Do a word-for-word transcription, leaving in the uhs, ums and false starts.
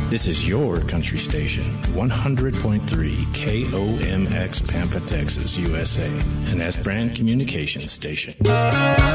This is your country station, one hundred point three K O M X Pampa, Texas, U S A, an S brand communications station.